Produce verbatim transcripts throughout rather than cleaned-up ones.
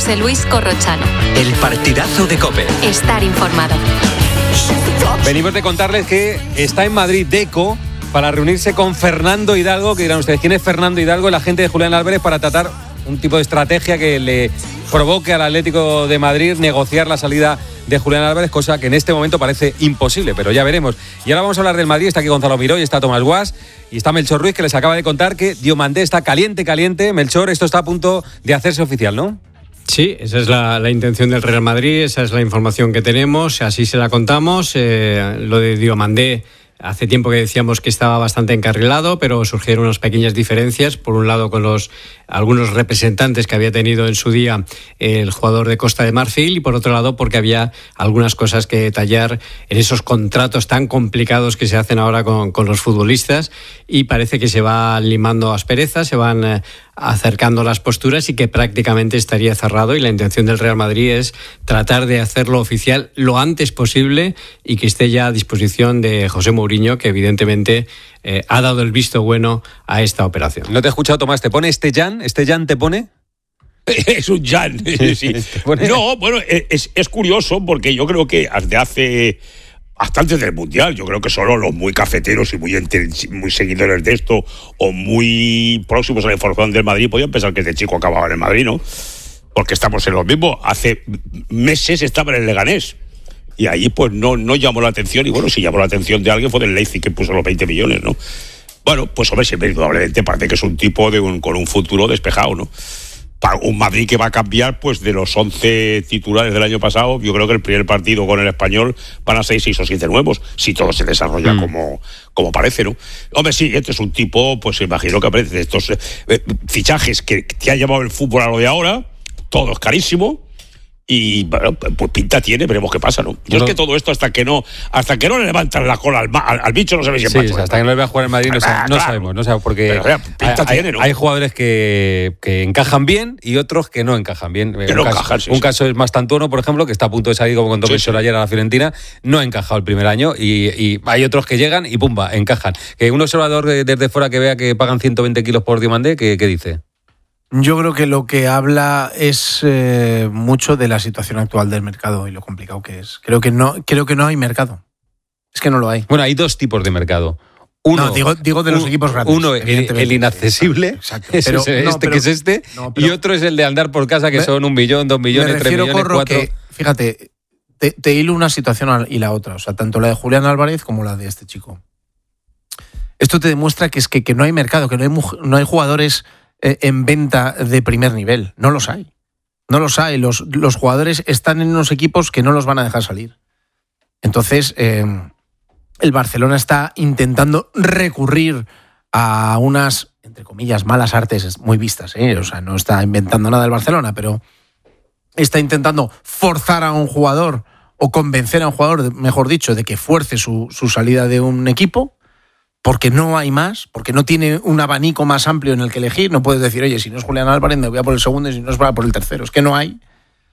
José Luis Corrochano. El partidazo de COPE. Estar informado. Venimos de contarles que está en Madrid Deco para reunirse con Fernando Hidalgo, que dirán ustedes, ¿quién es Fernando Hidalgo? La gente de Julián Álvarez, para tratar un tipo de estrategia que le provoque al Atlético de Madrid negociar la salida de Julián Álvarez, cosa que en este momento parece imposible, pero ya veremos. Y ahora vamos a hablar del Madrid. Está aquí Gonzalo Miró y está Tomás Guas y está Melchor Ruiz, que les acaba de contar que Diomandé está caliente, caliente. Melchor, esto está a punto de hacerse oficial, ¿no? Sí, esa es la, la intención del Real Madrid, esa es la información que tenemos, así se la contamos. Eh, lo de Diomandé, hace tiempo que decíamos que estaba bastante encarrilado, pero surgieron unas pequeñas diferencias. Por un lado, con los algunos representantes que había tenido en su día el jugador de Costa de Marfil, y por otro lado, porque había algunas cosas que detallar en esos contratos tan complicados que se hacen ahora con, con los futbolistas, y parece que se va limando asperezas, se van eh, acercando las posturas y que prácticamente estaría cerrado, y la intención del Real Madrid es tratar de hacerlo oficial lo antes posible y que esté ya a disposición de José Mourinho, que evidentemente eh, ha dado el visto bueno a esta operación. No te he escuchado, Tomás. ¿Te pone este Jan? ¿Este Jan te pone? Es un Jan, sí. No, bueno, es, es curioso porque yo creo que desde hace... hasta antes del Mundial, yo creo que solo los muy cafeteros y muy, muy seguidores de esto o muy próximos a la información del Madrid podían pensar que este chico acababa en el Madrid, ¿no? Porque estamos en lo mismo. Hace meses estaba en el Leganés y ahí pues no, no llamó la atención, y bueno, si llamó la atención de alguien fue del Leipzig, que puso los veinte millones, ¿no? Bueno, pues hombre, siempre indudablemente parece que es un tipo de un, con un futuro despejado, ¿no? Para un Madrid que va a cambiar, pues de los once titulares del año pasado, yo creo que el primer partido con el Español van a ser seis o siete nuevos, si todo se desarrolla mm. como, como parece, ¿no? Hombre, sí, este es un tipo, pues imagino que aparece de estos eh, fichajes que te ha llevado el fútbol a lo de ahora, todo es carísimo. Y bueno, pues pinta tiene, veremos qué pasa, ¿no? Yo no. Es que todo esto, hasta que no hasta que no le levantan la cola al, al, al bicho, no sabéis si sí, es hasta que no le vea jugar en Madrid, no, ah, no claro. sabemos, no sabemos, porque Pero, o sea, pinta hay, tiene, ¿no? hay jugadores que, que encajan bien y otros que no encajan bien. Que un no caso, encajan, sí, un sí. caso es Mastantuono, por ejemplo, que está a punto de salir, como contó sí, Pessoa sí. ayer a la Fiorentina, no ha encajado el primer año, y, y hay otros que llegan y pumba, encajan. Que un observador desde fuera que vea que pagan ciento veinte kilos por Diomandé, ¿qué, qué dice? Yo creo que lo que habla es eh, mucho de la situación actual del mercado y lo complicado que es. Creo que no, creo que no hay mercado. Es que no lo hay. Bueno, hay dos tipos de mercado. Uno, no, digo, digo de los un, equipos grandes. Uno, el, el inaccesible, exacto. Ese Pero, es este no, pero, que es este, no, pero, y otro es el de andar por casa, que me, son un millón, dos millones, tres millones, Corro, cuatro. Que, fíjate, te, te hilo una situación y la otra. O sea, tanto la de Julián Álvarez como la de este chico. Esto te demuestra que es que, que no hay mercado, que no hay, no hay jugadores en venta de primer nivel. No los hay. No los hay. Los, los jugadores están en unos equipos que no los van a dejar salir. Entonces, eh, el Barcelona está intentando recurrir a unas, entre comillas, malas artes muy vistas, ¿eh? O sea, no está inventando nada el Barcelona, pero está intentando forzar a un jugador o convencer a un jugador, mejor dicho, de que fuerce su, su salida de un equipo, porque no hay más, porque no tiene un abanico más amplio en el que elegir. No puedes decir, oye, si no es Julián Álvarez me voy a por el segundo, y si no es va por el tercero. Es que no hay.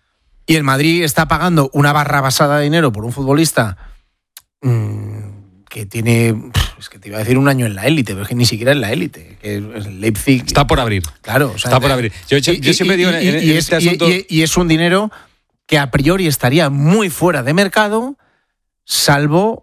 Y el Madrid está pagando una barra basada de dinero por un futbolista mmm, que tiene, es que te iba a decir un año en la élite, pero es que ni siquiera en la élite, que el Leipzig está por abrir. Claro, o sea, está por abrir. Yo, yo, yo siempre y, digo y, en, en y, este es, asunto... y, y, y es un dinero que a priori estaría muy fuera de mercado, salvo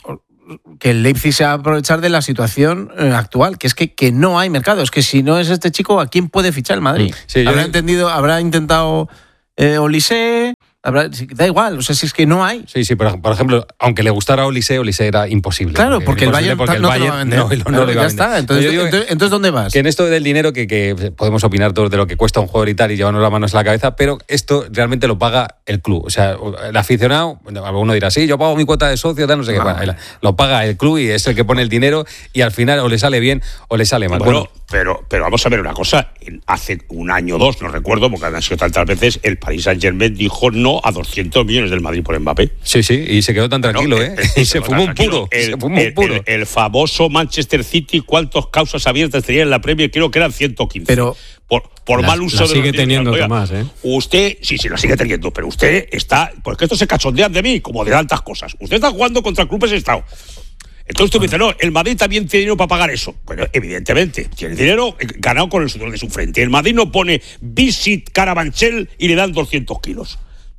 que el Leipzig se va a aprovechar de la situación actual, que es que, que no hay mercado. Es que si no es este chico, ¿a quién puede fichar el Madrid? Sí, habrá yo... entendido, habrá intentado eh, Olise, habrá, da igual, o sea, si es que no hay. Sí, sí, por, por ejemplo, aunque le gustara a Olise, Olise era imposible. Claro, porque, porque el Bayern, porque el no Bayern no, no, no, no le iba a vender. Ya está, entonces, digo, entonces, entonces ¿dónde vas? Que en esto del dinero, que, que podemos opinar todos de lo que cuesta un jugador y tal, y llevarnos las manos a la cabeza, pero esto realmente lo paga el club. O sea, el aficionado, bueno, alguno dirá, sí, yo pago mi cuota de socio, tal, no sé qué, ah, bueno, lo paga el club y es el que pone el dinero, y al final o le sale bien o le sale mal. Bueno, bueno pero, pero vamos a ver una cosa, hace un año o dos, no recuerdo, porque han sido tantas veces, el Paris Saint-Germain dijo no a doscientos millones del Madrid por Mbappé. Sí, sí, y se quedó tan tranquilo, bueno, ¿eh? Y se, se fumó un puro. El, se fumó el, un puro. El, el famoso Manchester City, ¿cuántas causas abiertas tenía en la Premier? Creo que eran ciento quince. Pero por, por la, mal uso la de sigue los teniendo Oiga, Tomás, ¿eh? Usted, sí, sí, la sigue teniendo, pero usted está, porque esto se cachondean de mí, como de tantas cosas. Usted está jugando contra el Club Estado. Entonces tú me dices, no, el Madrid también tiene dinero para pagar eso. Bueno, evidentemente, tiene dinero ganado con el sudor de su frente. El Madrid no pone Visit Carabanchel y le dan doscientos kilos.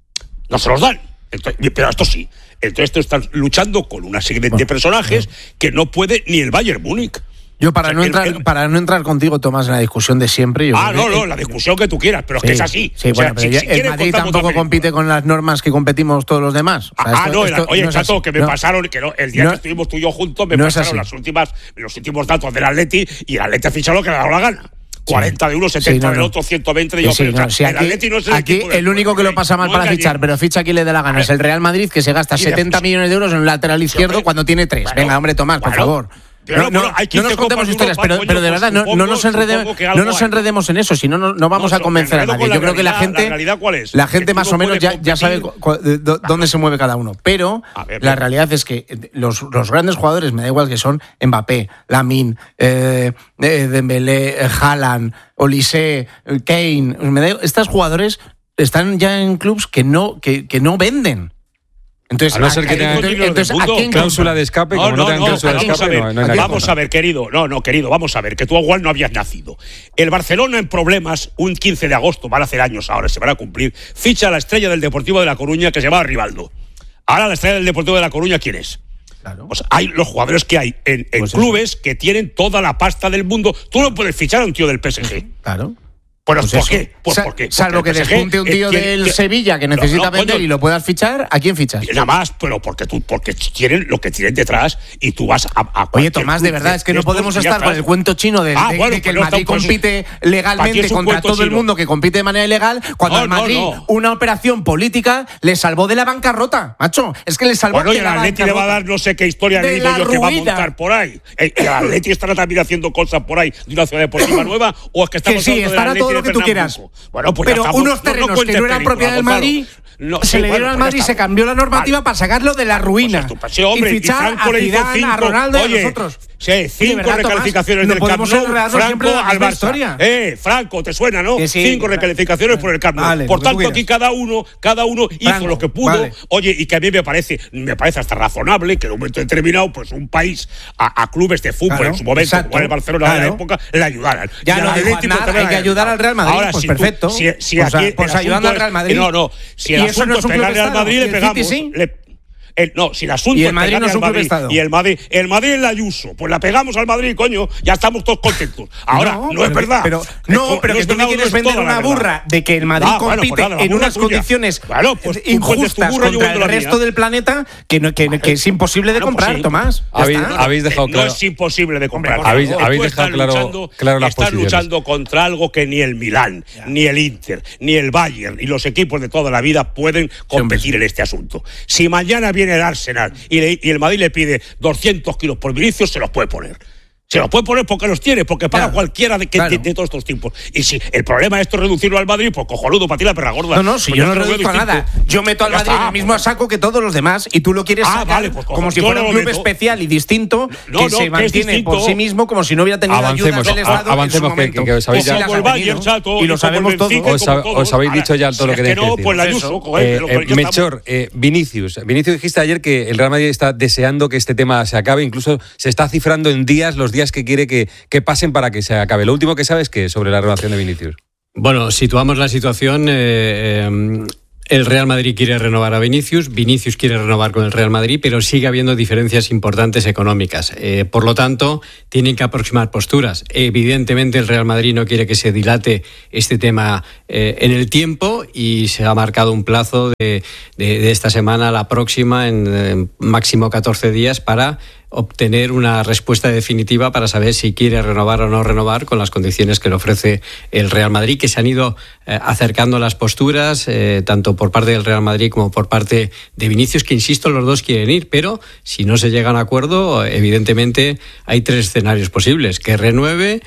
No se los dan. Entonces, pero esto sí. Entonces tú estás luchando con una serie de personajes que no puede ni el Bayern Múnich. Yo para, O sea, no el- entrar, el- para no entrar contigo, Tomás, en la discusión de siempre... Yo Ah, creo no, que- no, la discusión que tú quieras, pero es Sí, que es así. Sí, O sea, bueno, pero si- ya si el quieres Madrid contamos tampoco otra compite película. con las normas que competimos todos los demás. O sea, Ah, esto- no, esto la- oye, no es Chato, así. que me No. pasaron, que no, el día No- que estuvimos tú y yo juntos, me no es pasaron así. las últimas, los últimos datos del Atleti y el Atleti ha fichado lo que le ha dado la gana. cuarenta de uno, setenta Sí, no, del no. otro, ciento veinte de Que yo. sí, pero, no, o sí, sea, el aquí, Atleti no es el aquí equipo del el único que lo pueblo, pasa mal no para engañemos. fichar, pero ficha a quien le dé la gana, es el Real Madrid, que se gasta Y después- setenta millones de euros en un lateral izquierdo hombre, cuando tiene tres. bueno, Venga, hombre, Tomás, por bueno, favor. pero, No, no, bueno, hay no quince nos contemos Copas de historias, Europa, pero, coño, pero de pues verdad, no, no supongo- nos, enrede- supongo que no algo nos hay. enredemos en eso, si no, no, no vamos No, a convencer a enredo nadie. con la Yo creo que la realidad, gente, ¿la realidad cuál es? la Que gente tú más no o menos ya, puedes ya sabe competir. cu- de- de- dónde se mueve cada uno. Pero A ver, la pero- realidad es que los, los grandes jugadores, me da igual que son Mbappé, Lamine, eh, eh, Dembélé, eh, Haaland, Olise, eh, Kane, me da igual, estos jugadores están ya en clubs que no, que, que no venden. Entonces, A no ser que a- tengan entonces, entonces, ¿a mundo, quién cláusula de escape, como no, tengan cláusula de vamos escape, a ver, no, no hay nada que vamos contar. a ver, querido, no, no, querido, vamos a ver, que tú igual no habías nacido. El Barcelona en problemas, un quince de agosto, van a hacer años ahora, se van a cumplir, ficha a la estrella del Deportivo de La Coruña que se llama Rivaldo. Ahora la estrella del Deportivo de La Coruña, ¿quién es? Claro. Pues hay los jugadores que hay en, en Pues clubes que tienen toda la pasta del mundo. Tú no puedes fichar a un tío del P S G. Claro. Bueno, Pues ¿por eso. qué? Pues Sa- porque, salvo porque que el P S G, despunte un tío eh, tiene- del que- Sevilla que No, necesita no, vender coño, y lo puedas fichar, ¿a quién fichas? Nada más, pero porque tú, porque tienen lo que tienen detrás y tú vas a. a Oye, cualquier Tomás, de club verdad, es que no estos podemos y ya estar con estás. el cuento chino de, Ah, de- bueno, de que el pues no, Madrid pues, compite ¿para qué legalmente es un contra cuento todo el chino? mundo que compite de manera ilegal, cuando No, al no, Madrid no. una operación política le salvó de la bancarrota, macho. Es que le salvó Bueno, y de el la Atleti le va a bancarrota. dar no sé qué historia De le digo la yo que va a ruina. montar por ahí. Eh, ¿El Atleti estará también haciendo cosas por ahí de una ciudad deportiva nueva? ¿O es que estamos Que sí, hablando del estará Atleti todo de lo que tú quieras. Pernambuco? Bueno, pues ya Pero estamos. unos No, terrenos no que cuentes no eran propiedad del películas, Madrid Gonzalo. No, se sí, le bueno, dieron al pues ya Madrid, está. se cambió la normativa Vale. para sacarlo de la ruina. Pues estu- sí, hombre, y y fichar Franco a le hizo Zidane, cinco. a Ronaldo y Oye, a nosotros. sí, De cinco verdad, Tomás, recalificaciones no del Camp podemos Nou, enredarnos siempre Franco en la al misma Barça. historia. Eh, Franco, te suena, ¿no? Que sí, Cinco claro. recalificaciones por el Camp Nou. Vale, por lo que tú tanto, aquí quieras. cada uno, cada uno hizo Franco, lo que pudo. vale. Oye, y que a mí me parece, me parece hasta razonable que en un momento determinado, pues un país a, a clubes de fútbol Claro, en su momento, exacto, como era el Barcelona de claro. la época, le ayudaran. Ya Y lo al dijo Atlético Aznar, también hay que le ayudar al Real Madrid, Ahora, pues si tú- perfecto. si, si Pues a- aquí pues el ayudando asunto al Real es- Madrid. No, no. Si el Y eso no asunto es un es club pegarle al Estado, Madrid, y le el City pegamos. sí. le- El, no, si el asunto Y el es Madrid no pegarle es un al club Madrid Estado. y el Madrid, el Madrid en la Ayuso, pues la pegamos al Madrid, coño, ya estamos todos contentos. Ahora, no, pero es que- verdad. Pero, Es no, co- pero que es tú me verdad, quieres no es vender toda la una verdad. burra de que el Madrid Ah, bueno, pues compite nada, la en burra unas tuya. condiciones Claro, pues tú cuentes tu injustas burra, yo contra cuento el la resto mía. del planeta que, no- que, que es imposible de Bueno, pues comprar, sí. Tomás. Ya Habéis- está. habéis dejado Eh, claro- No es imposible de comprar. Hombre, habéis- Tú habéis estás dejado claro- luchando- claro las estás posiciones. luchando contra algo que ni el Milán, ni el Inter, ni el Bayern, ni los equipos de toda la vida pueden competir en este asunto. Si mañana viene el Arsenal y, le- y el Madrid le pide doscientos kilos por Vinicius, se los puede poner. Se los puede poner porque los tiene, porque paga Claro, cualquiera de, que- claro. de, de todos estos tipos. Y si el problema de esto es reducirlo al Madrid, pues cojonudo para ti la perra gorda. No, no, si Pues yo no te lo veo reduzco a distinto. nada. Yo meto al Ya Madrid está, en el mismo pues. saco que todos los demás y tú lo quieres Ah, sacar vale, pues, como cojo, si yo fuera no un lo club meto. especial y distinto No, que no, se que es mantiene por distinto. sí mismo como si no hubiera tenido Avancemos, ayudas del a- Estado avancemos, en su que- momento. que os habéis Pues ya- sí las Como el ha Bayern, tenido. chato, y lo como el sabemos todos. Benfica, Os, como hab- todos. os habéis Ahora, dicho ya todo si lo es que que tenéis no, que pues la decir. Ayuso, joder, Eh, pero- eh, pero ya Melchor, eh, Vinicius. Vinicius, dijiste ayer que el Real Madrid está deseando que este tema se acabe, incluso se está cifrando en días los días que quiere que, que pasen para que se acabe. Lo último que sabes que es sobre la renovación de Vinicius. Bueno, situamos la situación. eh, eh, el Real Madrid quiere renovar a Vinicius, Vinicius quiere renovar con el Real Madrid, pero sigue habiendo diferencias importantes económicas. Eh, por lo tanto, tienen que aproximar posturas. Evidentemente, el Real Madrid no quiere que se dilate este tema eh, en el tiempo y se ha marcado un plazo de, de, de esta semana a la próxima, en, en máximo catorce días, para obtener una respuesta definitiva para saber si quiere renovar o no renovar con las condiciones que le ofrece el Real Madrid, que se han ido eh, acercando las posturas, eh, tanto por parte del Real Madrid como por parte de Vinicius, que insisto, los dos quieren ir, pero si no se llega a un acuerdo, evidentemente hay tres escenarios posibles: que renueve,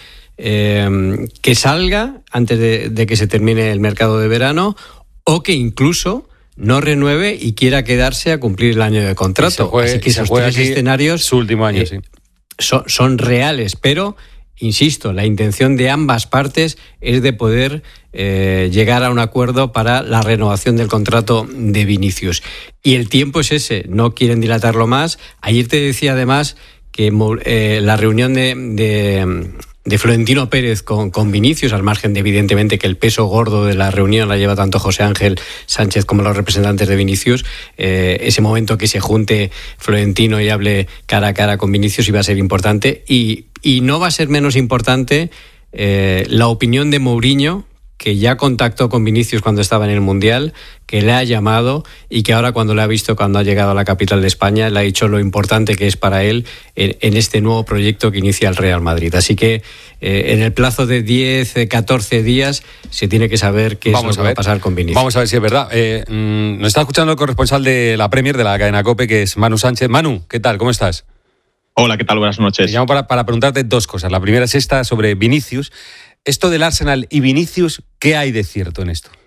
eh, que salga antes de, de que se termine el mercado de verano, o que incluso no renueve y quiera quedarse a cumplir el año de contrato. Y se juegue- Así que y se esos juegue tres aquí escenarios su último año, eh, sí. son, son reales, pero insisto, la intención de ambas partes es de poder eh, llegar a un acuerdo para la renovación del contrato de Vinicius. Y el tiempo es ese, no quieren dilatarlo más. Ayer te decía además que eh, la reunión de, de, de Florentino Pérez con, con Vinicius, al margen de evidentemente que el peso gordo de la reunión la lleva tanto José Ángel Sánchez como los representantes de Vinicius, eh, ese momento que se junte Florentino y hable cara a cara con Vinicius iba a ser importante, y, y no va a ser menos importante eh, la opinión de Mourinho, que ya contactó con Vinicius cuando estaba en el Mundial, que le ha llamado y que ahora cuando le ha visto cuando ha llegado a la capital de España le ha dicho lo importante que es para él en, en este nuevo proyecto que inicia el Real Madrid. Así que eh, en el plazo de diez, catorce días se tiene que saber qué Vamos es lo a que ver. va a pasar con Vinicius. Vamos a ver si es verdad. Eh, mmm, nos está escuchando el corresponsal de la Premier, de la cadena COPE, que es Manu Sánchez. Manu, ¿qué tal? ¿Cómo estás? Hola, ¿qué tal? Buenas noches. Te llamo para, para preguntarte dos cosas. La primera es esta sobre Vinicius. Esto del Arsenal y Vinicius, ¿qué hay de cierto en esto?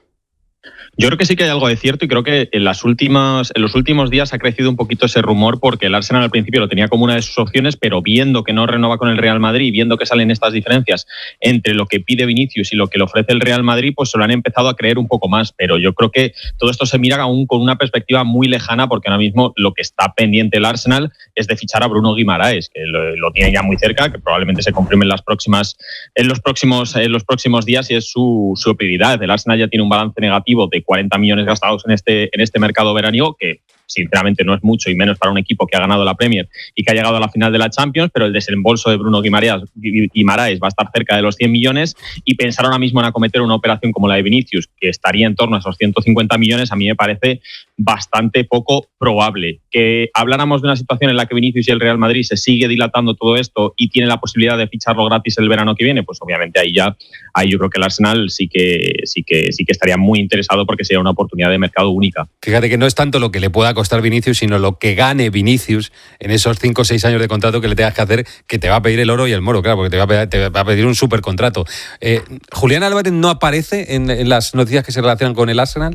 Yo creo que sí que hay algo de cierto y creo que en, las últimas, en los últimos días ha crecido un poquito ese rumor, porque el Arsenal al principio lo tenía como una de sus opciones, pero viendo que no renova con el Real Madrid y viendo que salen estas diferencias entre lo que pide Vinicius y lo que le ofrece el Real Madrid, pues se lo han empezado a creer un poco más. Pero yo creo que todo esto se mira aún con una perspectiva muy lejana, porque ahora mismo lo que está pendiente el Arsenal es de fichar a Bruno Guimaraes, que lo, lo tiene ya muy cerca, que probablemente se confirme en, las próximas, en, los, próximos, en los próximos días, y es su, su prioridad. El Arsenal ya tiene un balance negativo de cuarenta millones gastados en este, en este mercado veraniego, que sinceramente no es mucho, y menos para un equipo que ha ganado la Premier y que ha llegado a la final de la Champions, pero el desembolso de Bruno Guimaraes, Guimaraes va a estar cerca de los cien millones, y pensar ahora mismo en acometer una operación como la de Vinicius, que estaría en torno a esos ciento cincuenta millones, a mí me parece bastante poco probable. Que habláramos de una situación en la que Vinicius y el Real Madrid se sigue dilatando todo esto y tiene la posibilidad de ficharlo gratis el verano que viene, pues obviamente ahí ya, ahí yo creo que el Arsenal sí que, sí que, sí que estaría muy interesado, porque sería una oportunidad de mercado única. Fíjate que no es tanto lo que le pueda costar Vinicius, sino lo que gane Vinicius en esos cinco o seis años de contrato que le tengas que hacer, que te va a pedir el oro y el moro, claro, porque te va a pedir, te va a pedir un supercontrato. Eh, ¿Julián Álvarez no aparece en, en las noticias que se relacionan con el Arsenal?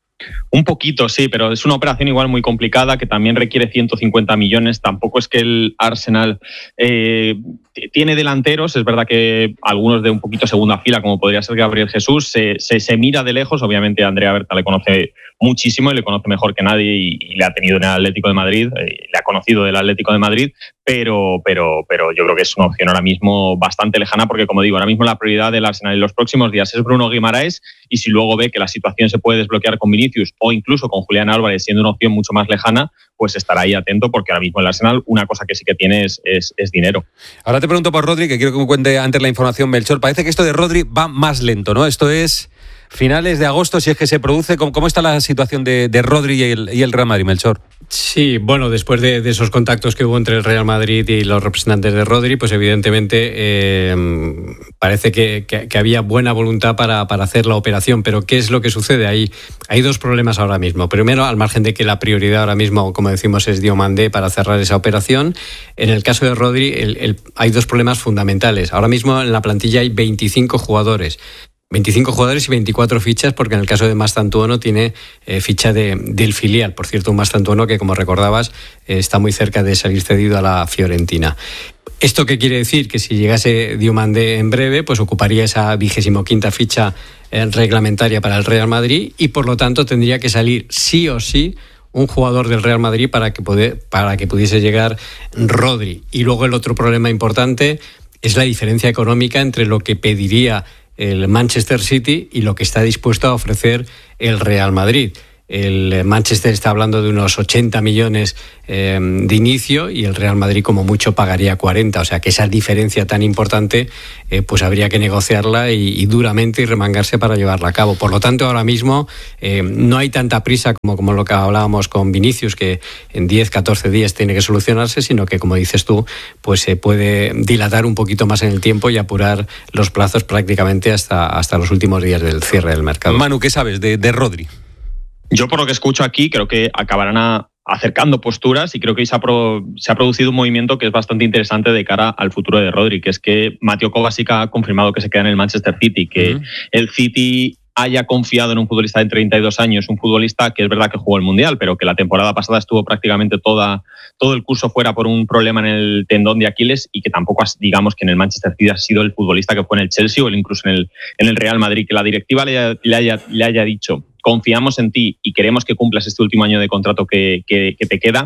Un poquito, sí, pero es una operación igual muy complicada, que también requiere ciento cincuenta millones. Tampoco es que el Arsenal eh, tiene delanteros, es verdad que algunos de un poquito segunda fila, como podría ser Gabriel Jesús, se, se, se mira de lejos. Obviamente Andrea Berta le conoce muchísimo y le conoce mejor que nadie, y, y le ha tenido en el Atlético de Madrid, eh, le ha conocido del Atlético de Madrid, pero, pero, pero yo creo que es una opción ahora mismo bastante lejana, porque como digo, ahora mismo la prioridad del Arsenal en los próximos días es Bruno Guimaraes, y si luego ve que la situación se puede desbloquear con Vinicius o incluso con Julián Álvarez siendo una opción mucho más lejana, pues estará ahí atento, porque ahora mismo el Arsenal una cosa que sí que tiene es, es, es dinero. Ahora te pregunto por Rodri, que quiero que me cuente antes la información, Melchor. Parece que esto de Rodri va más lento, ¿no? Esto es finales de agosto, si es que se produce. ¿Cómo, cómo está la situación de, de Rodri y el, y el Real Madrid, Melchor? Sí, bueno, después de, de esos contactos que hubo entre el Real Madrid y los representantes de Rodri, pues evidentemente eh, parece que, que, que había buena voluntad para, para hacer la operación. Pero ¿qué es lo que sucede? Hay, hay dos problemas ahora mismo. Primero, al margen de que la prioridad ahora mismo, como decimos, es Diomandé para cerrar esa operación, en el caso de Rodri el, el, hay dos problemas fundamentales. Ahora mismo en la plantilla hay veinticinco jugadores. veinticinco jugadores y veinticuatro fichas, porque en el caso de Mastantuono tiene eh, ficha de, del filial. Por cierto, un Mastantuono que, como recordabas, eh, está muy cerca de salir cedido a la Fiorentina. ¿Esto qué quiere decir? Que si llegase Diomandé en breve, pues ocuparía esa vigésimo quinta ficha eh, reglamentaria para el Real Madrid, y por lo tanto tendría que salir sí o sí un jugador del Real Madrid para que, puede, para que pudiese llegar Rodri. Y luego el otro problema importante es la diferencia económica entre lo que pediría el Manchester City y lo que está dispuesto a ofrecer el Real Madrid. El Manchester está hablando de unos ochenta millones eh, de inicio, y el Real Madrid como mucho pagaría cuarenta. O sea que esa diferencia tan importante eh, pues habría que negociarla y, y duramente y remangarse para llevarla a cabo. Por lo tanto, ahora mismo eh, no hay tanta prisa como, como lo que hablábamos con Vinicius, que en diez, catorce días tiene que solucionarse, sino que, como dices tú, pues se puede dilatar un poquito más en el tiempo y apurar los plazos prácticamente hasta, hasta los últimos días del cierre del mercado. Manu, ¿qué sabes de, de Rodri? Yo, por lo que escucho aquí, creo que acabarán a, acercando posturas, y creo que se ha, pro, se ha producido un movimiento que es bastante interesante de cara al futuro de Rodri, que es que Mateo Kovacic ha confirmado que se queda en el Manchester City, que uh-huh. el City haya confiado en un futbolista de treinta y dos años, un futbolista que es verdad que jugó el Mundial, pero que la temporada pasada estuvo prácticamente toda, todo el curso fuera por un problema en el tendón de Aquiles, y que tampoco, digamos, que en el Manchester City ha sido el futbolista que fue en el Chelsea o incluso en el, en el Real Madrid. Que la directiva le haya, le haya, le haya dicho: confiamos en ti y queremos que cumplas este último año de contrato que, que, que te queda,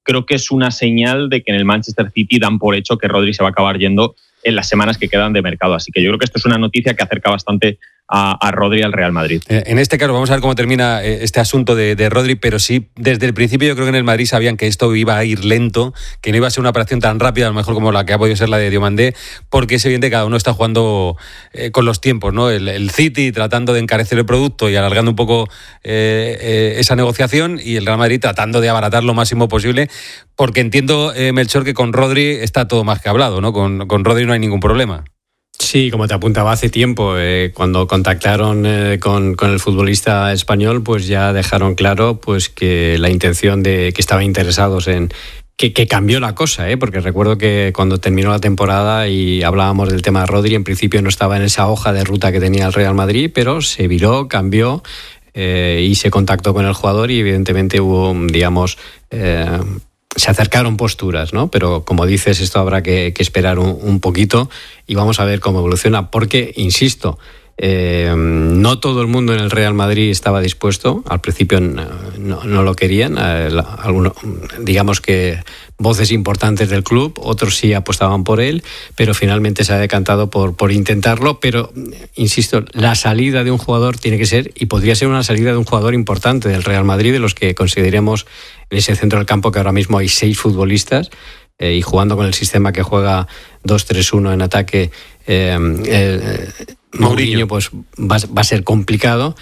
creo que es una señal de que en el Manchester City dan por hecho que Rodri se va a acabar yendo en las semanas que quedan de mercado. Así que yo creo que esto es una noticia que acerca bastante a, a Rodri al Real Madrid. En este caso, vamos a ver cómo termina este asunto de, de Rodri, pero sí, desde el principio yo creo que en el Madrid sabían que esto iba a ir lento, que no iba a ser una operación tan rápida, a lo mejor como la que ha podido ser la de Diomandé, porque es evidente que cada uno está jugando eh, con los tiempos, ¿no? El, el City tratando de encarecer el producto y alargando un poco eh, eh, esa negociación, y el Real Madrid tratando de abaratar lo máximo posible, porque entiendo, eh, Melchor, que con Rodri está todo más que hablado, ¿no? Con, con Rodri no hay ningún problema. Sí, como te apuntaba hace tiempo, eh, cuando contactaron eh, con, con el futbolista español, pues ya dejaron claro pues que la intención de que estaban interesados en que, que cambió la cosa, eh, porque recuerdo que cuando terminó la temporada y hablábamos del tema de Rodri, en principio no estaba en esa hoja de ruta que tenía el Real Madrid, pero se viró, cambió eh, y se contactó con el jugador y evidentemente hubo, digamos, eh, se acercaron posturas, ¿no? Pero como dices, esto habrá que, que esperar un, un poquito y vamos a ver cómo evoluciona, porque, insisto, eh, no todo el mundo en el Real Madrid estaba dispuesto, al principio no, no, no lo querían, eh, la, alguno, digamos que voces importantes del club, otros sí apostaban por él, pero finalmente se ha decantado por, por intentarlo, pero, insisto, la salida de un jugador tiene que ser, y podría ser una salida de un jugador importante del Real Madrid, de los que consideremos en ese centro del campo que ahora mismo hay seis futbolistas, eh, y jugando con el sistema que juega dos tres uno en ataque, eh, eh, Mourinho, pues va, va a ser complicado.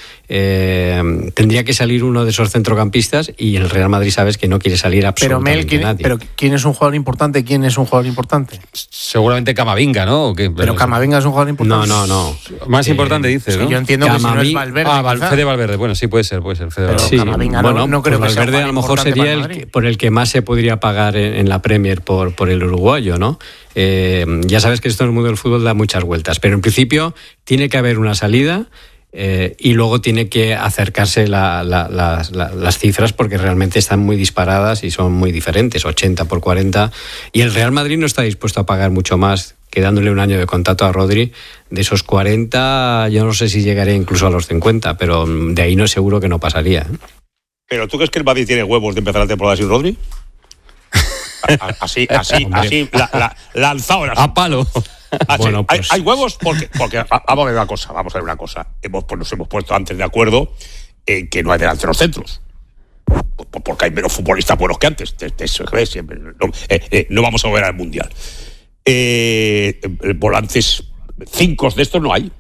Eh, tendría que salir uno de esos centrocampistas y el Real Madrid sabes que no quiere salir absolutamente pero Mel, ¿quién, nadie. Pero ¿quién es un jugador importante? ¿Quién es un jugador importante? Seguramente Camavinga, ¿no? ¿O qué? Pero Camavinga es un jugador importante. No, no, no. Más eh, importante dices, ¿no? Sí, yo entiendo Camavinga, que si no es Valverde. Ah, Val, Fede Valverde. Bueno, sí, puede ser, puede ser. Fede Pero Valverde. Sí, Camavinga bueno, no, no creo pues que sea Valverde a lo mejor sería el, el por el que más se podría pagar en, en la Premier por, por el uruguayo, ¿no? Eh, ya sabes que esto en el mundo del fútbol da muchas vueltas, pero en principio tiene que haber una salida. Eh, y luego tiene que acercarse la, la, la, la, las cifras, porque realmente están muy disparadas y son muy diferentes, ochenta por cuarenta, y el Real Madrid no está dispuesto a pagar mucho más, quedándole un año de contrato a Rodri. De esos cuarenta yo no sé si llegaría incluso a los cincuenta, pero de ahí no es seguro que no pasaría. ¿Pero tú crees que el Madrid tiene huevos de empezar la temporada sin Rodri? Así, así, así, la, la, lanzado en a palo. Así, Bueno, pues... hay, hay huevos porque, porque vamos a ver una cosa, vamos a ver una cosa. Hemos, pues nos hemos puesto antes de acuerdo en que no hay delanteros centros. Porque hay menos futbolistas buenos que antes. De, de eso, siempre, no, eh, eh, no vamos a ver al Mundial. Eh, volantes, cinco de estos no hay.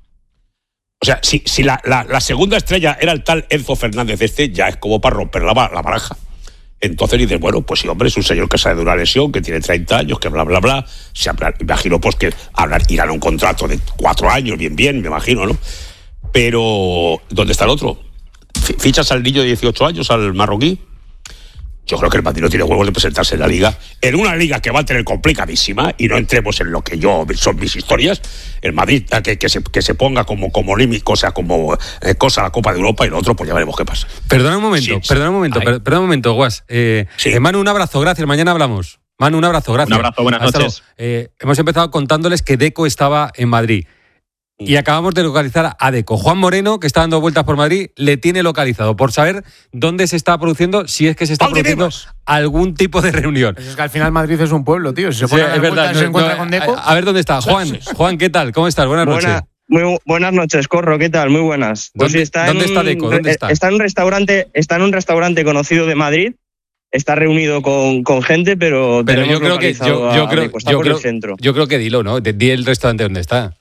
O sea, si, si la, la, la segunda estrella era el tal Enzo Fernández, este ya es como para romper la, la baraja. Entonces dices, bueno, pues sí, hombre, es un señor que sale de una lesión, que tiene treinta años, que bla, bla, bla. Se habla, imagino pues que hablar, irán a un contrato de cuatro años, bien, bien, me imagino, ¿no? Pero, ¿dónde está el otro? ¿Fichas al niño de dieciocho años, al marroquí? Yo creo que el Madrid no tiene huevos de presentarse en la Liga. En una Liga que va a tener complicadísima, y no entremos en lo que yo son mis historias, el Madrid que, que, se, que se ponga como, como límite, o sea, como eh, cosa a la Copa de Europa, y lo otro, pues ya veremos qué pasa. Perdona un momento, sí, perdona un momento, per, perdona un momento, Guas. Eh, sí. eh, Manu, un abrazo, gracias, mañana hablamos. Manu, un abrazo, gracias. Un abrazo, buenas Hasta noches. Eh, hemos empezado contándoles que Deco estaba en Madrid. Y acabamos de localizar a Deco. Juan Moreno, que está dando vueltas por Madrid, le tiene localizado por saber dónde se está produciendo, si es que se está produciendo vivimos? algún tipo de reunión. Pues es que al final Madrid es un pueblo, tío. Si se, pone sí, a es verdad, vueltas, no, se encuentra no, con Deco. A, a ver dónde está. Juan, Juan, ¿qué tal? ¿Cómo estás? Buenas Buena, noches. Muy buenas noches, Corro. ¿Qué tal? Muy buenas. Pues ¿Dónde, está, ¿dónde en está un, Deco? ¿Dónde está? Está en un restaurante, está en un restaurante conocido de Madrid. Está reunido con, con gente, pero, pero yo creo que yo, yo creo, Deco, está yo por creo, el centro. Yo creo que dilo, ¿no? Di el restaurante donde está.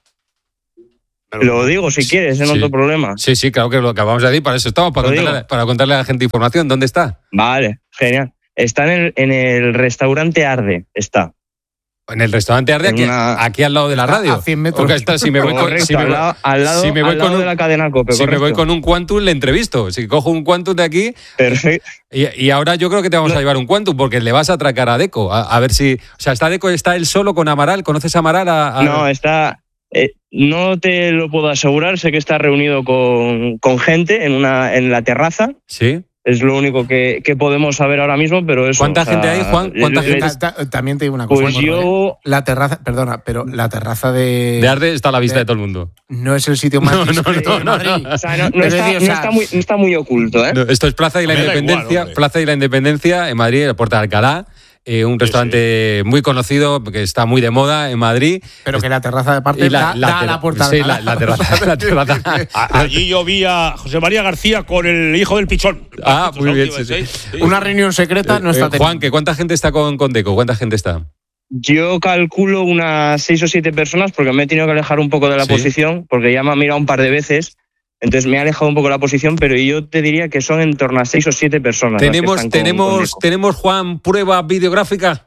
Lo digo si quieres, no sí. otro problema. Sí, sí, claro que lo acabamos de decir, para eso estamos, para contarle, para contarle a la gente información. ¿Dónde está? Vale, genial. Está en el, en el restaurante Arde, está. En el restaurante Arde, aquí, una... aquí al lado de la radio. A cien metros. Está, si me voy correcto, con, si me al lado, al lado, si me voy al lado con un, de la cadena COPE, Si correcto. me voy con un Quantum, le entrevisto. Si cojo un Quantum de aquí... Perfecto. Y, y ahora yo creo que te vamos no. a llevar un Quantum, porque le vas a atracar a Deco. A, a ver si... O sea, está Deco, está él solo con Amaral. ¿Conoces a Amaral? A, a... No, está... Eh, no te lo puedo asegurar, sé que está reunido con, con gente en una en la terraza. Sí. Es lo único que, que podemos saber ahora mismo, pero eso... ¿Cuánta o sea, gente hay, Juan? ¿Cuánta le- gente? le- Ta- ta- También te digo una cosa. Pues Borja, yo- ¿eh? La terraza, perdona, pero la terraza de... De Arde está a la vista de- de todo el mundo. No es el sitio más No, no, discreto no, de no, Madrid. no. O sea, no, no Pero está, decir, o no sea, está muy, no está muy oculto, ¿eh? No, esto es Plaza de la Me da igual, Independencia, hombre. Plaza de la Independencia en Madrid, la Puerta de Alcalá, eh, un restaurante muy conocido que está muy de moda en Madrid. Pero que la terraza de parte Y la- da, la da a ter- la puerta sí, de la- la terraza- la terraza. A- Allí yo vi a José María García con el hijo del pichón. Ah, muy bien, Últimas, sí, sí. ¿eh? Sí. Una reunión secreta no está Eh, Juan, ¿que ¿cuánta gente está con, con Deco? ¿Cuánta gente está? Yo calculo unas seis o siete personas porque me he tenido que alejar un poco de la Sí. posición, porque ya me ha mirado un par de veces, entonces me he alejado un poco de la posición, pero yo te diría que son en torno a seis o siete personas. las que ¿Tenemos, están con- con tenemos, Deco. tenemos, Juan, prueba videográfica?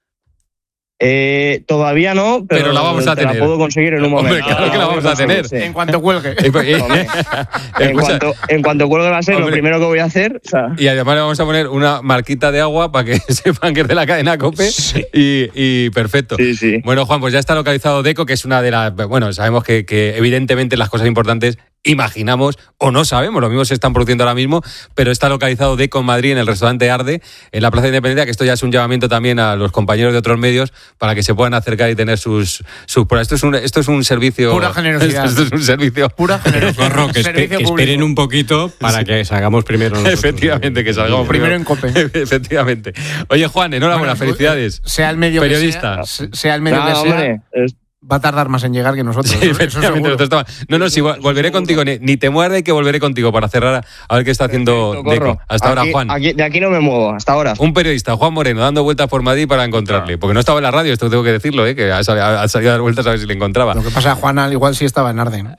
Eh, todavía no, pero, Pero la vamos a te tener. la puedo conseguir en un Hombre, momento. claro que la vamos a tener. Sí. En cuanto cuelgue. Eh, pues, eh, Hombre. En escucha, cuanto, en cuanto cuelgue la serie, lo Hombre. primero que voy a hacer... O sea, y además le vamos a poner una marquita de agua para que sepan que es de la cadena COPE. Y, y perfecto. sí, sí. Bueno, Juan, pues ya está localizado Deco, que es una de las... Bueno, sabemos que, que evidentemente las cosas importantes imaginamos o no sabemos, lo mismo se están produciendo ahora mismo, pero está localizado Deco en Madrid, en el restaurante Arde, en la Plaza de Independencia, que esto ya es un llamamiento también a los compañeros de otros medios para que se puedan acercar y tener sus... sus pruebas. Esto es un, esto es un servicio... Pura generosidad. Esto es un servicio... Pura generosidad. Corro, que, espe- Servicio que público. esperen un poquito para que salgamos primero nosotros. Efectivamente, que salgamos Primero en COPE. Efectivamente. Oye, Juan, enhorabuena, Bueno, felicidades. Sea el medio Periodista. que sea, sea el medio Nada, que sea, hombre, es- va a tardar más en llegar que nosotros. Sí, eso- eso efectivamente. seguro. nosotros estamos- No, no, sí, vol- volveré contigo. Ni, ni te muerde que volveré contigo para cerrar a ver qué está haciendo Perfecto, corro. Deco. Hasta ahora, Aquí- Juan. aquí- de aquí no me muevo, hasta ahora. Un periodista, Juan Moreno, dando vueltas por Madrid para encontrarle. Porque no estaba en la radio, esto tengo que decirlo, ¿eh? Que ha salido, ha salido a dar vueltas a ver si le encontraba. Lo que pasa, Juan, al igual sí estaba en Arden.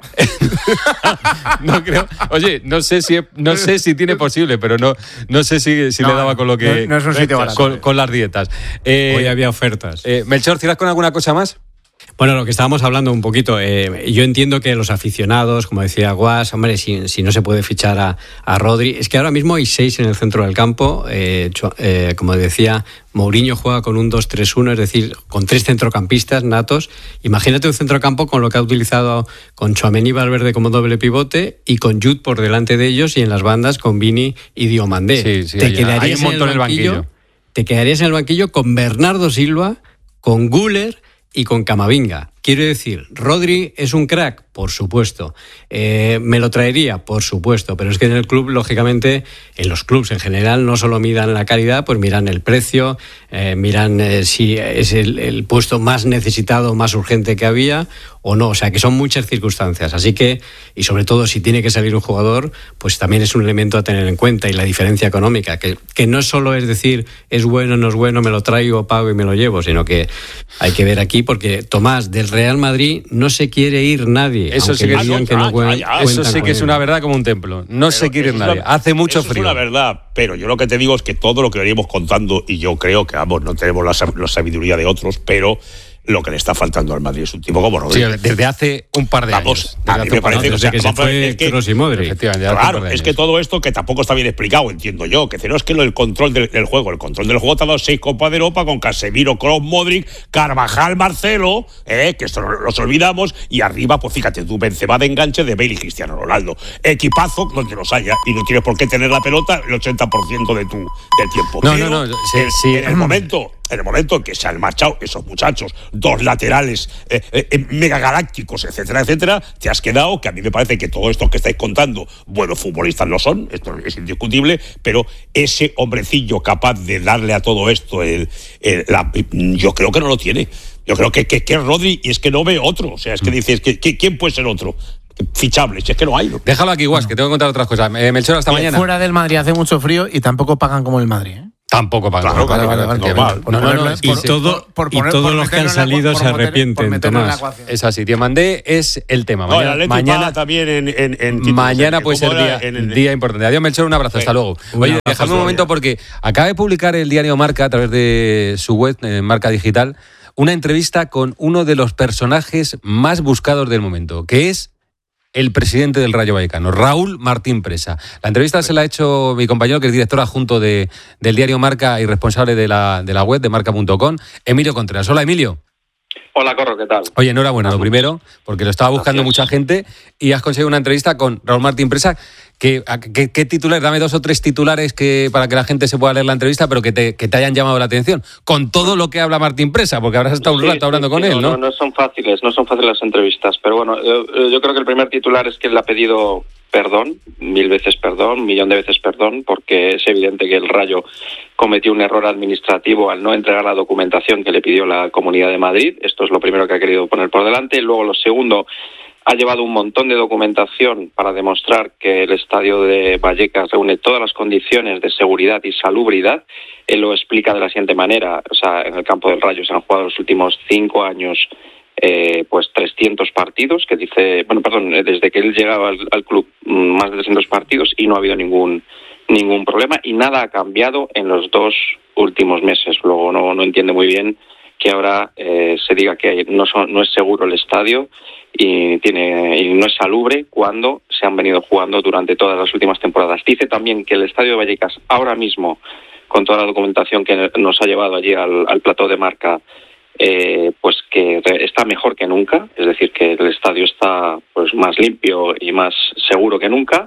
No creo. Oye, no sé si no sé si tiene posible, pero no no sé si, si No, le daba con lo que no- no es un sitio barato. con, con las dietas. Eh, Hoy había ofertas. eh, Melchor, ¿cierras con alguna cosa más? Bueno, lo que estábamos hablando un poquito, eh, yo entiendo que los aficionados, como decía Guas, hombre, si, si no se puede fichar a, a Rodri, es que ahora mismo hay seis en el centro del campo, eh, cho- eh, como decía, Mourinho juega con un dos tres uno, es decir, con tres centrocampistas natos. Imagínate un centrocampo con lo que ha utilizado con Tchouaméni y Valverde como doble pivote y con Jude por delante de ellos y en las bandas con Vini y Diomandé. Sí, sí, Te hay- quedarías hay un montón en el banquillo. Te quedarías en el banquillo con Bernardo Silva, con Güler y con Camavinga. Quiero decir, Rodri es un crack, por supuesto. Eh, ¿Me lo traería? Por supuesto. Pero es que en el club, lógicamente, en los clubs en general, no solo miran la calidad, pues miran el precio, eh, miran eh, si es el, el puesto más necesitado, más urgente que había o no. O sea, que son muchas circunstancias. Así que, y sobre todo si tiene que salir un jugador, pues también es un elemento a tener en cuenta. Y la diferencia económica, que, que no solo es decir, es bueno, no es bueno, me lo traigo, pago y me lo llevo, sino que hay que ver aquí, porque Tomás, del Real Madrid no se quiere ir nadie. Eso aunque sí que- digan Ah, no, que no ya, cuen- ya, ya. Eso cuentan sí con que es él. una verdad como un templo. No se Pero quiere eso es nadie. una- Hace mucho eso frío. Es una verdad, pero yo lo que te digo es que todo lo que veníamos contando, y yo creo que vamos, no tenemos la, sab- la sabiduría de otros, pero lo que le está faltando al Madrid es un tipo como Sí, Rodri. desde hace un par de Vamos, años. a Desde mí hace me un par de parece años. Desde que se vamos a ver, fue es que- Kroos y Modric. Efectivamente, hace un Claro, par de es que años. todo esto que tampoco está bien explicado, entiendo yo, que no es que lo del control del, del juego, el control del juego te ha dado seis Copas de Europa con Casemiro, Kroos, Modric, Carvajal, Marcelo, eh, que esto no- los olvidamos, y arriba, pues fíjate, tú Benzema de enganche de Bale y Cristiano Ronaldo. Equipazo donde los haya, y no tienes por qué tener la pelota el ochenta por ciento de tu, del tiempo. No, Pero no, no, sí, en, sí. en el momento, en el momento en que se han marchado esos muchachos, dos laterales eh, eh, megagalácticos, etcétera, etcétera, te has quedado, que a mí me parece que todo esto que estáis contando, buenos futbolistas lo son, esto es indiscutible, pero ese hombrecillo capaz de darle a todo esto, el, el- la- yo creo que no lo tiene. Yo creo que, que, que es Rodri, y es que no ve otro. O sea, es que dices, que, que- ¿quién puede ser otro? Fichable, si es que no hay. ¿no? Déjalo aquí, Guas, que tengo que contar otras cosas. Eh, Melchor, hasta mañana. Fuera del Madrid hace mucho frío y tampoco pagan como el Madrid. ¿eh? Tampoco para Claro, Vale, vale, vale. normal. Por No, no, no, ponerle- es que Y por- todo- por- por y poner- todos por los que han meterlo en la- salido por se meter- arrepienten, por meterlo en la Tomás. ecuación. Es así, Diamandé es el tema. No, el Mañana, Atleti mañana, paga también en, en, en títulos, mañana ¿eh? puede ser ¿Cómo era? día, En el- día importante. Adiós, Melchor, un abrazo, hasta luego. Un Oye, abrazo, dejadme un Gloria. momento porque acaba de publicar el diario Marca a través de su web, eh, Marca Digital, una entrevista con uno de los personajes más buscados del momento, que es el presidente del Rayo Vallecano, Raúl Martín Presa. La entrevista se la ha hecho mi compañero, que es director adjunto de, del diario Marca y responsable de la, de la web de marca punto com, Emilio Contreras. Hola, Emilio. Hola, Corro, ¿qué tal? Oye, enhorabuena, lo primero, porque lo estaba buscando Gracias. mucha gente y has conseguido una entrevista con Raúl Martín Presa, ¿Qué, qué, qué titulares? Dame dos o tres titulares que para que la gente se pueda leer la entrevista, pero que te, que te hayan llamado la atención. Con todo lo que habla Martín Presa, porque habrás estado un sí, rato hablando sí, con sí, él, ¿no? ¿no? No son fáciles, no son fáciles las entrevistas. Pero bueno, yo, yo creo que el primer titular es que él ha pedido perdón, mil veces perdón, un millón de veces perdón, porque es evidente que el Rayo cometió un error administrativo al no entregar la documentación que le pidió la Comunidad de Madrid. Esto es lo primero que ha querido poner por delante. Luego, lo segundo, ha llevado un montón de documentación para demostrar que el estadio de Vallecas reúne todas las condiciones de seguridad y salubridad. Él lo explica de la siguiente manera. O sea, en el campo del Rayo se han jugado los últimos cinco años eh, pues trescientos partidos, que dice, bueno, perdón, desde que él llegaba al, al club, más de trescientos partidos, y no ha habido ningún ningún problema, y nada ha cambiado en los dos últimos meses. Luego no, no entiende muy bien que ahora eh, se diga que no, son, no es seguro el estadio y tiene y no es salubre cuando se han venido jugando durante todas las últimas temporadas. Dice también que el estadio de Vallecas ahora mismo, con toda la documentación que nos ha llevado allí al, al plató de Marca, eh, pues que está mejor que nunca, es decir, que el estadio está pues más limpio y más seguro que nunca.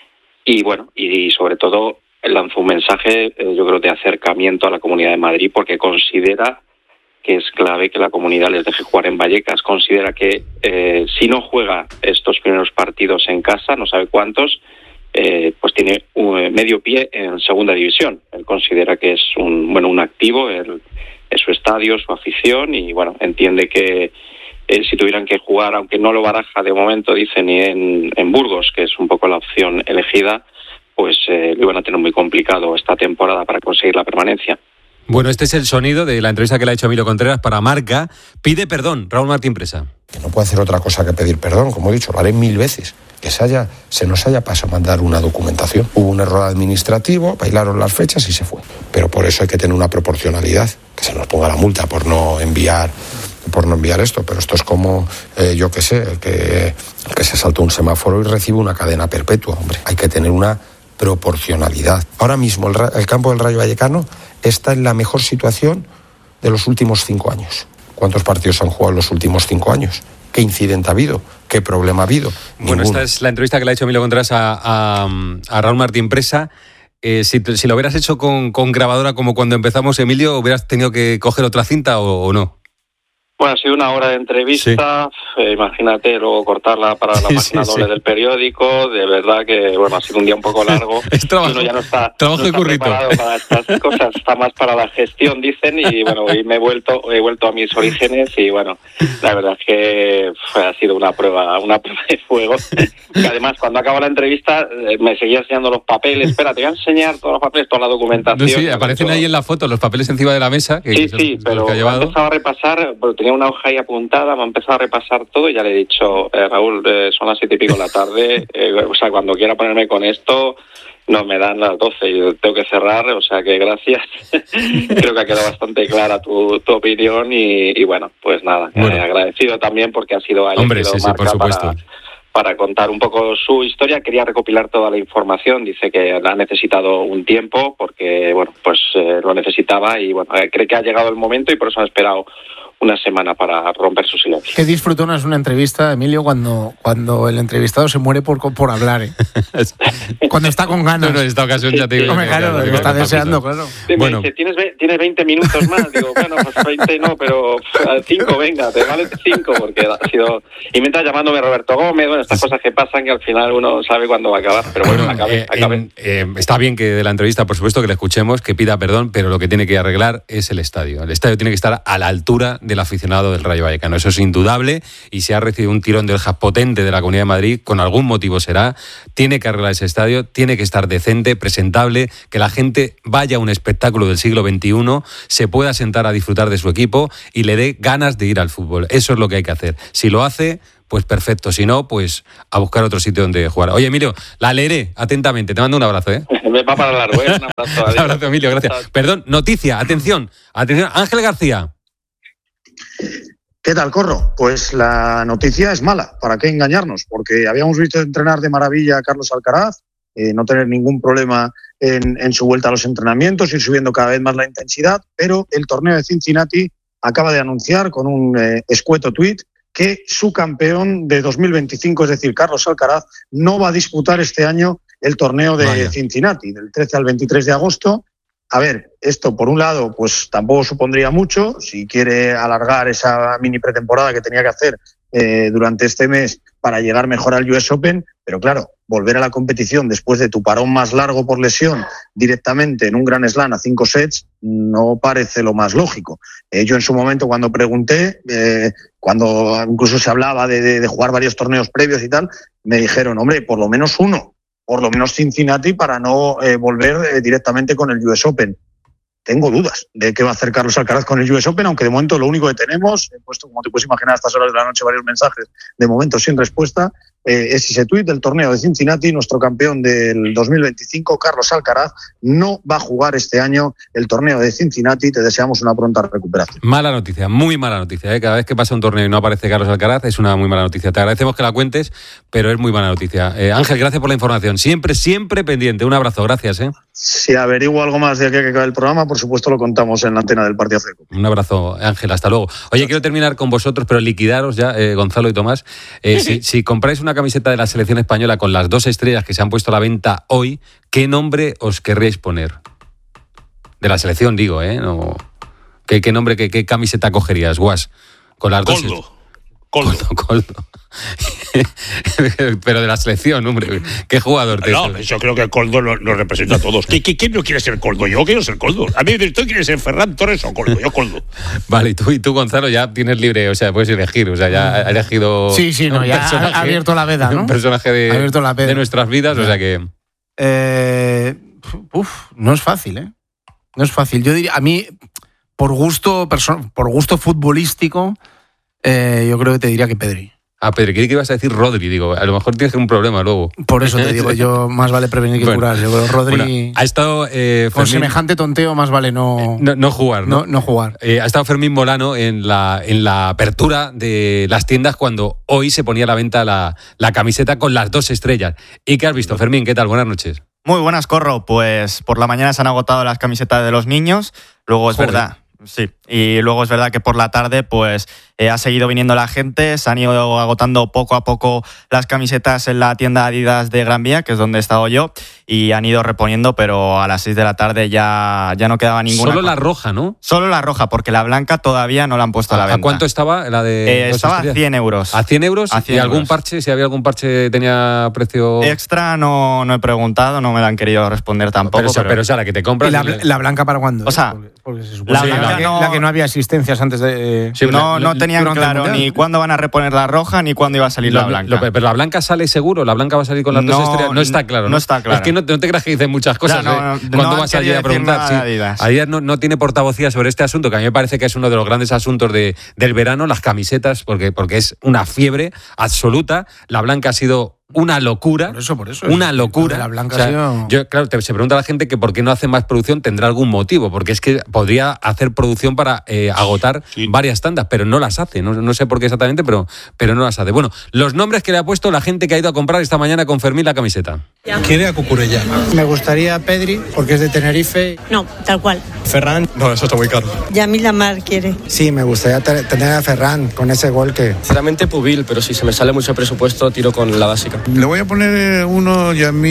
Y bueno, y sobre todo lanzó un mensaje, eh, yo creo, de acercamiento a la Comunidad de Madrid, porque considera que es clave que la comunidad les deje jugar en Vallecas. Considera que eh, si no juega estos primeros partidos en casa, no sabe cuántos, eh, pues tiene un medio pie en segunda división. Él considera que es un bueno un activo, el, es su estadio, su afición, y bueno, entiende que eh, si tuvieran que jugar, aunque no lo baraja de momento, dice, ni en, en Burgos, que es un poco la opción elegida, pues eh, lo iban a tener muy complicado esta temporada para conseguir la permanencia. Bueno, este es el sonido de la entrevista que le ha hecho Emilio Contreras para Marca. Pide perdón, Raúl Martín Presa. Que no puede hacer otra cosa que pedir perdón, como he dicho, lo haré mil veces. Que se, haya, se nos haya pasado a mandar una documentación. Hubo un error administrativo, bailaron las fechas y se fue. Pero por eso hay que tener una proporcionalidad, que se nos ponga la multa por no enviar por no enviar esto. Pero esto es como, eh, yo qué sé, el que, el que se saltó un semáforo y recibe una cadena perpetua. Hombre, hay que tener una proporcionalidad. Ahora mismo el, el campo del Rayo Vallecano está en la mejor situación de los últimos cinco años. ¿Cuántos partidos han jugado en los últimos cinco años? ¿Qué incidente ha habido? ¿Qué problema ha habido? Bueno, Ninguno. Esta es la entrevista que le ha hecho Emilio Contreras a, a, a Raúl Martín Presa. Eh, si, si lo hubieras hecho con, con grabadora como cuando empezamos, Emilio, ¿hubieras tenido que coger otra cinta o, o no? Bueno, ha sido una hora de entrevista, sí. eh, imagínate luego cortarla para la sí, página sí, doble sí. del periódico, de verdad que bueno ha sido un día un poco largo. Es trabajo, uno ya no está, trabajo no está de currito. preparado para estas cosas, está más para la gestión, dicen, y bueno, hoy me he vuelto, he vuelto a mis orígenes y bueno, la verdad es que fue, ha sido una prueba, una prueba de fuego. Que además cuando acabó la entrevista eh, me seguía enseñando los papeles, espera, te voy a enseñar todos los papeles, toda la documentación. No, sí, aparecen ahí en la foto los papeles encima de la mesa. Que sí, son, sí, pero he empezado a repasar, bueno, tenía una hoja ahí apuntada, me ha empezado a repasar todo y ya le he dicho, eh, Raúl, eh, son las siete y pico de la tarde, eh, o sea, cuando quiera ponerme con esto, no me dan las doce y tengo que cerrar, o sea que gracias. Creo que ha quedado bastante clara tu, tu opinión y, y bueno, pues nada, bueno. Eh, agradecido también porque ha sido elegido Hombre, sí, sí, por supuesto. para... para contar un poco su historia. Quería recopilar toda la información, dice que ha necesitado un tiempo porque, bueno, pues eh, lo necesitaba y, bueno, eh, cree que ha llegado el momento y por eso ha esperado una semana para romper su silencio. Qué disfrutona es una entrevista, Emilio, cuando, cuando el entrevistado se muere por, por hablar, ¿eh? Cuando está con ganas. No, no, en esta ocasión ya te digo. No, claro, claro, está deseando, claro. Sí, bueno. Dice, ¿tienes, ¿tienes veinte minutos más? Digo, bueno, pues veinte no, pero cinco, venga, te vale cinco, porque ha sido... Y mientras llamándome Roberto Gómez, bueno, estas cosas que pasan que al final uno sabe cuándo va a acabar, pero bueno, bueno acabé, eh, acabé. En, eh, está bien que de la entrevista, por supuesto, que le escuchemos, que pida perdón, pero lo que tiene que arreglar es el estadio. El estadio tiene que estar a la altura del aficionado del Rayo Vallecano. Eso es indudable y si ha recibido un tirón de orejas potente de la Comunidad de Madrid, con algún motivo será, tiene que arreglar ese estadio, tiene que estar decente, presentable, que la gente vaya a un espectáculo del siglo veintiuno, se pueda sentar a disfrutar de su equipo y le dé ganas de ir al fútbol. Eso es lo que hay que hacer. Si lo hace, pues perfecto. Si no, pues a buscar otro sitio donde jugar. Oye, Emilio, la leeré atentamente. Te mando un abrazo, ¿eh? Me va para largo, ¿eh? Un abrazo. Un abrazo, Emilio, gracias. Perdón, noticia, atención, atención. Ángel García. ¿Qué tal, Corro? Pues la noticia es mala, ¿para qué engañarnos? Porque habíamos visto entrenar de maravilla a Carlos Alcaraz, eh, no tener ningún problema en, en su vuelta a los entrenamientos, ir subiendo cada vez más la intensidad, pero el torneo de Cincinnati acaba de anunciar con un eh, escueto tuit que su campeón de dos mil veinticinco, es decir, Carlos Alcaraz, no va a disputar este año el torneo de Vaya. Cincinnati, del trece al veintitrés de agosto. A ver, esto por un lado, pues tampoco supondría mucho. Si quiere alargar esa mini pretemporada que tenía que hacer eh, durante este mes para llegar mejor al U S Open, pero claro, volver a la competición después de tu parón más largo por lesión directamente en un Grand Slam a cinco sets no parece lo más lógico. Eh, yo en su momento cuando pregunté, eh, cuando incluso se hablaba de, de, de jugar varios torneos previos y tal, me dijeron, hombre, por lo menos uno, por lo menos Cincinnati para no eh, volver eh, directamente con el U S Open. Tengo dudas de qué va a hacer Carlos Alcaraz con el U S Open, aunque de momento lo único que tenemos, he puesto, como te puedes imaginar, a estas horas de la noche varios mensajes, de momento sin respuesta, eh, es ese tuit del torneo de Cincinnati. Nuestro campeón del dos mil veinticinco, Carlos Alcaraz, no va a jugar este año el torneo de Cincinnati. Te deseamos una pronta recuperación. Mala noticia, muy mala noticia, ¿eh? Cada vez que pasa un torneo y no aparece Carlos Alcaraz es una muy mala noticia. Te agradecemos que la cuentes, pero es muy mala noticia. Eh, Ángel, gracias por la información. Siempre, siempre pendiente. Un abrazo, gracias. ¿eh? Si averiguo algo más de aquí a que acabe el programa, por supuesto lo contamos en la antena del Partido Seco. Un abrazo, Ángel, hasta luego. Oye, quiero terminar con vosotros, pero liquidaros ya, eh, Gonzalo y Tomás. Eh, si, si compráis una camiseta de la selección española con las dos estrellas que se han puesto a la venta hoy, ¿qué nombre os querríais poner? De la selección, digo, ¿eh? No, ¿qué, qué nombre, qué, qué camiseta cogerías, Guas? Con las dos. Coldo. Coldo. Coldo, Coldo. Pero de la selección, hombre. ¿Qué jugador te No, yo creo que el Coldo nos lo representa a todos. ¿Qui- qui- ¿Quién no quiere ser Coldo? Yo quiero ser Coldo. A mí, ¿tú quieres ser Ferran Torres o Coldo? Yo Coldo. Vale, y tú, y tú, Gonzalo, ya tienes libre, o sea, puedes elegir, o sea, ya has elegido. Sí, sí, no, un ya personaje- ha abierto la veda, ¿no? Un personaje de, Ha abierto la veda. de nuestras vidas, o sea que. Eh, uf, no es fácil, ¿eh? No es fácil. Yo diría, a mí, por gusto, perso- por gusto futbolístico, eh, yo creo que te diría que Pedri. Ah, Pedro, creí que ibas a decir Rodri, digo, a lo mejor tienes un problema luego. Por eso te digo, yo más vale prevenir que Bueno, curar. Yo creo que Rodri, bueno, ha estado eh, con Fermín- semejante tonteo, más vale no, no, no jugar, ¿no? no, no jugar. Eh, ha estado Fermín Molano en la, en la apertura de las tiendas cuando hoy se ponía a la venta la, la camiseta con las dos estrellas. ¿Y qué has visto, Fermín? ¿Qué tal? Buenas noches. Muy buenas, Corro. Pues por la mañana se han agotado las camisetas de los niños. Luego es Joder. verdad. Sí, y luego es verdad que por la tarde pues eh, ha seguido viniendo la gente, se han ido agotando poco a poco las camisetas en la tienda Adidas de Gran Vía, que es donde he estado yo, y han ido reponiendo, pero a las seis de la tarde ya, ya no quedaba ninguna. Solo la roja, ¿no? Solo la roja, porque la blanca todavía no la han puesto a la ¿A, venta. ¿A cuánto estaba la de Eh, dos estaba a estrellas? cien euros. ¿A cien euros? A cien ¿Y algún euros. parche? Si había algún parche tenía precio. Extra no, no he preguntado, no me la han querido responder tampoco. pero, o sea, pero- pero, o sea, la que te compras. ¿Y la, le- la blanca para cuándo? O sea, Porque- porque se supone la que blanca la, que, no- la que no había asistencias antes de. Sí, no, la- no tenían durante el claro Mundial. ni cuándo van a reponer la roja ni cuándo iba a salir Lo- la blanca. lo- pero la blanca sale seguro, la blanca va a salir con las No, dos estrellas. No está claro, ¿no? no está claro. Es que no, no te creas que dicen muchas cosas. Ya, no, ¿eh? no, Cuando no han vas allí querido a decir preguntar. nada Sí. de Adidas. Adidas no, no tiene portavocía sobre este asunto, que a mí me parece que es uno de los grandes asuntos de, del verano, las camisetas, porque, porque es una fiebre absoluta. La blanca ha sido una locura. Por eso, por eso. Una Es- locura. La blanca O sea, ha sido. yo, claro, te- se pregunta a la gente que por qué no hace más producción, tendrá algún motivo, porque es que podría hacer producción para eh, agotar Sí. varias tandas, pero no las hace, no, no sé por qué exactamente, pero, pero no las hace. Bueno, los nombres que le ha puesto la gente que ha ido a comprar esta mañana con Fermín la camiseta. Quiere a Cucurella. Me gustaría Pedri, porque es de Tenerife. No, tal cual. Ferran, no, eso está muy caro. Yamil Lamar quiere. Sí, me gustaría te- tener a Ferran con ese gol que... Sinceramente Pubil, pero si se me sale mucho presupuesto tiro con la básica. Le voy a poner uno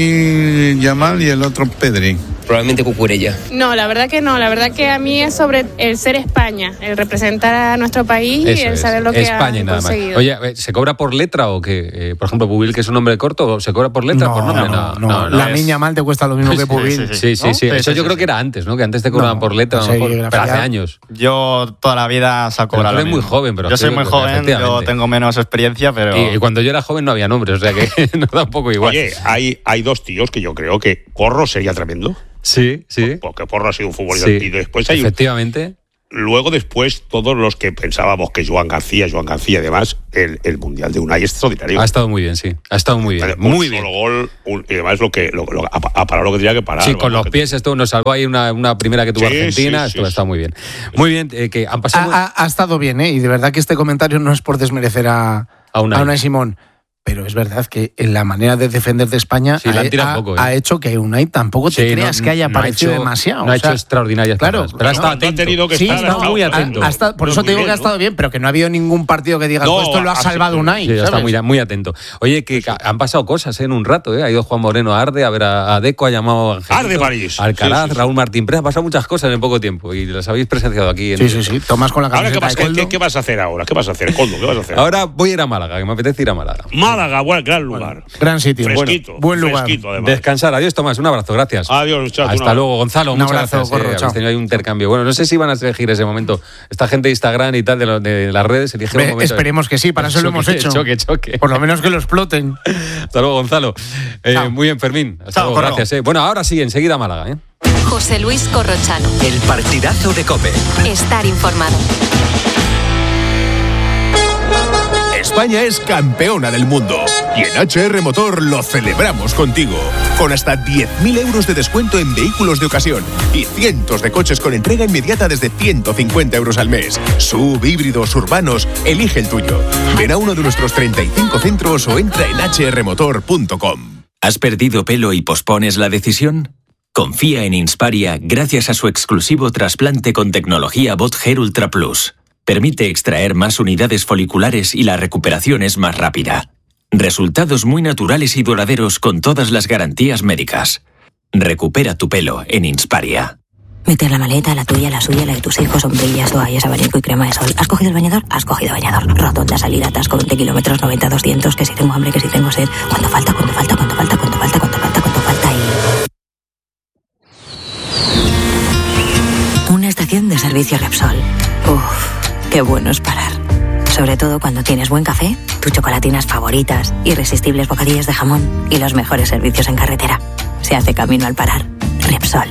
Yamil Yamal y el otro Pedri. Probablemente Cucurella. No, la verdad que no. La verdad que a mí es sobre el ser España, el representar a nuestro país y Eso el es, saber lo que España y han nada más. conseguido. Oye, eh, ¿se cobra por letra o qué? Eh, por ejemplo, Pubil, que es un nombre corto, ¿se cobra por letra o por nombre? no, no. La niña mal te cuesta lo mismo que Pubil. Sí, sí, sí. ¿no? Eso Sí, yo sí, creo sí. que era antes, ¿no? Que antes te cobraban No, por letra, a lo sí, mejor, pero grafía. hace años. Yo toda la vida saco Pero la tú eres muy joven, pero Yo soy sí, muy joven, yo efectivamente. tengo menos experiencia, pero... Y, y cuando yo era joven no había nombres, o sea que nos da un poco igual. Oye, hay, hay dos tíos que yo creo que Porro sería tremendo. Sí, sí. Porque Porro ha sido un futbolista. Sí, Y después hay un- efectivamente. Luego, después, todos los que pensábamos que Joan García, Joan García y demás, el, el Mundial de Unai es extraordinario. Ha estado muy bien, sí. Ha estado muy bien. Un Muy solo bien. gol, un- y además lo que lo, lo- ha, ha parado lo que tenía que parar. Sí, con vamos, los que- pies esto nos salvó ahí una, una primera que tuvo Sí, Argentina, sí, esto sí, ha estado muy bien. Muy bien, eh, que han pasado... Ha, ha- ha estado bien, ¿eh? Y de verdad que este comentario no es por desmerecer a, A Unai. a Unai Simón. pero es verdad que en la manera de defender de España sí, ha, ha, poco, ¿eh? ha hecho que Unai tampoco te sí, creas no, que haya no aparecido ha hecho, demasiado. No ha o sea, hecho extraordinarias claro, cosas, pero ha estado atento. Ha tenido que sí, estar, ha estado muy atento. Ha, ha estado, por no, eso te digo bien, que ha estado bien, pero que no ha habido ningún partido que diga, no, pues esto lo ha salvado Unai. Sí, está muy, muy atento. Oye, que sí, han pasado cosas ¿eh? en un rato. ¿eh? Ha ido Juan Moreno a Arde, a ver a, a Deco, ha llamado a Angelito, Arde París. Alcaraz, sí, sí, sí. Raúl Martín Pérez. Ha pasado muchas cosas en poco tiempo y las habéis presenciado aquí. En sí, sí, sí. Tomás con la camiseta ahora, ¿qué, de Coldo. ¿qué, ¿Qué vas a hacer ahora? ¿Qué vas a hacer, Coldo? ¿Qué vas a hacer? Ahora voy a ir a Málaga, que me apetece ir a Málaga. Málaga, buen, gran lugar. Bueno, gran sitio. Fresquito. Bueno, buen lugar. Descansar. Adiós, Tomás. Un abrazo. Gracias. Adiós, chao. Hasta luego, Gonzalo. Un muchas abrazo, gracias. Corro, eh, habéis tenido ahí un intercambio. Bueno, no sé si van a elegir ese momento. Esta gente de Instagram y tal, de, lo, de las redes, eligieron un momento. Esperemos que sí, para eso choque, lo hemos hecho. Choque, choque. Por lo menos que lo exploten. Hasta luego, Gonzalo. Eh, muy bien, Fermín. Hasta Chao, luego, Corro. gracias. Eh. Bueno, ahora sí, enseguida Málaga. ¿eh? José Luis Corrochano. El partidazo de COPE. Estar informado. España es campeona del mundo y en H R Motor lo celebramos contigo. Con hasta diez mil euros de descuento en vehículos de ocasión y cientos de coches con entrega inmediata desde ciento cincuenta euros al mes. Sub, híbridos, urbanos, elige el tuyo. Ven a uno de nuestros treinta y cinco centros o entra en h r motor punto com. ¿Has perdido pelo y pospones la decisión? Confía en Insparia gracias a su exclusivo trasplante con tecnología Bot Hair Ultra Plus. Permite extraer más unidades foliculares y la recuperación es más rápida. Resultados muy naturales y duraderos con todas las garantías médicas. Recupera tu pelo en Insparia. Meter la maleta, la tuya, la suya, la de tus hijos, sombrillas, toallas, abanico y crema de sol. ¿Has cogido el bañador? Has cogido bañador. Rotonda, salida, atasco, veinte kilómetros, noventa, doscientos, que si tengo hambre, que si tengo sed. ¿Cuánto falta? ¿Cuánto falta? ¿Cuánto falta? ¿Cuánto falta? ¿Cuánto falta? ¿Cuánto falta? Y... Una estación de servicio Repsol. Uff. Qué bueno es parar. Sobre todo cuando tienes buen café, tus chocolatinas favoritas, irresistibles bocadillos de jamón y los mejores servicios en carretera. Se hace camino al parar. Repsol.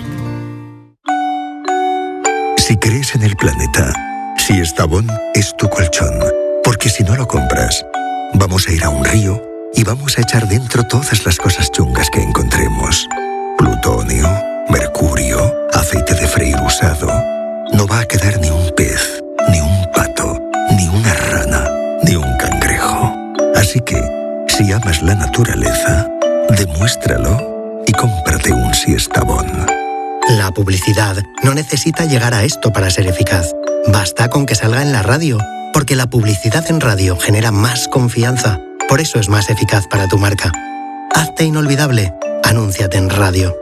Si crees en el planeta, Siestabón es tu colchón. Porque si no lo compras, vamos a ir a un río y vamos a echar dentro todas las cosas chungas que encontremos. Plutonio, mercurio, aceite de freír usado. No va a quedar ni un pez, ni un pato, ni una rana, ni un cangrejo. Así que, si amas la naturaleza, demuéstralo y cómprate un Siestabón. La publicidad no necesita llegar a esto para ser eficaz. Basta con que salga en la radio, porque la publicidad en radio genera más confianza. Por eso es más eficaz para tu marca. Hazte inolvidable. Anúnciate en radio.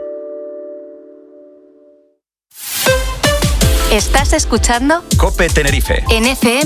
¿Estás escuchando? COPE Tenerife. En F M.